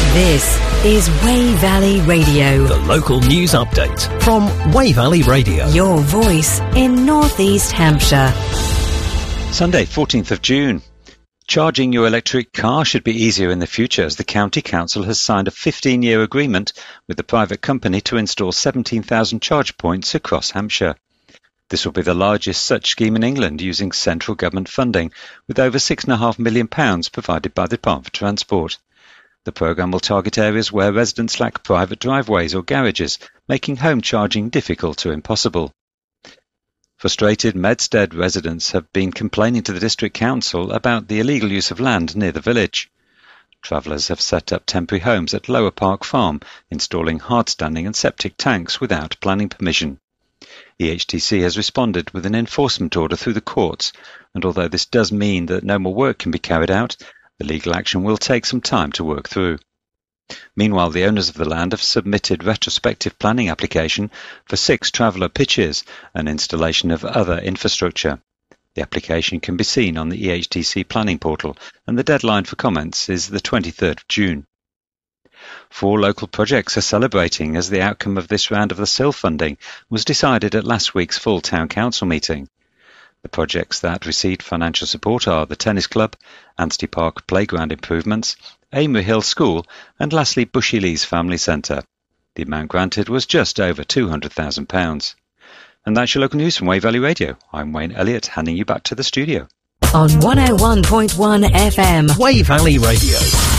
This is Wey Valley Radio. The local news update from Wey Valley Radio. Your voice in North East Hampshire. Sunday, 14th of June. Charging your electric car should be easier in the future as the County Council has signed a 15-year agreement with the private company to install 17,000 charge points across Hampshire. This will be the largest such scheme in England using central government funding, with over £6.5 million provided by the Department for Transport. The programme will target areas where residents lack private driveways or garages, making home charging difficult or impossible. Frustrated Medstead residents have been complaining to the District Council about the illegal use of land near the village. Travellers have set up temporary homes at Lower Park Farm, installing hard-standing and septic tanks without planning permission. EHTC has responded with an enforcement order through the courts, and although this does mean that no more work can be carried out, the legal action will take some time to work through. Meanwhile, the owners of the land have submitted retrospective planning application for 6 traveller pitches and installation of other infrastructure. The application can be seen on the EHTC planning portal, and the deadline for comments is the 23rd of June. 4 local projects are celebrating as the outcome of this round of the SIL funding was decided at last week's full Town Council meeting. The projects that received financial support are the Tennis Club, Anstey Park Playground Improvements, Amery Hill School and lastly Bushy Lees Family Centre. The amount granted was just over £200,000. And that's your local news from Wey Valley Radio. I'm Wayne Elliott, handing you back to the studio. On 101.1 FM. Wey Valley Radio.